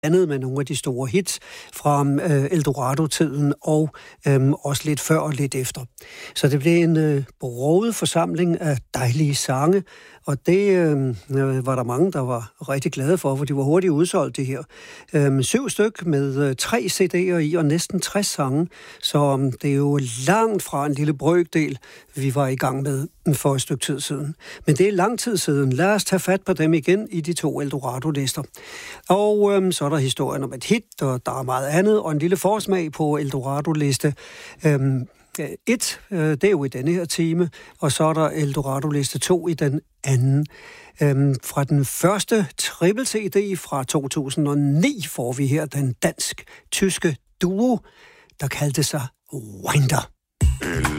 andet med nogle af de store hits fra Eldorado-tiden og også lidt før og lidt efter. Så det blev en broget forsamling af dejlige sange, og det var der mange, der var rigtig glade for, for de var hurtigt udsolgt det her. 7 styk med 3 CD'er i og næsten 60 sange, så det er jo langt fra en lille brøkdel, vi var i gang med for et stykke tid siden. Men det er lang tid siden. Lad os tage fat på dem igen i de 2 Eldorado-lister. Og så er der historien om et hit, og der er meget andet, og en lille forsmag på Eldorado-liste. Det er jo i denne her time, og så er der Eldorado-liste 2 i den anden. Fra den første triple-CD fra 2009 får vi her den dansk-tyske duo, der kaldte sig Winder.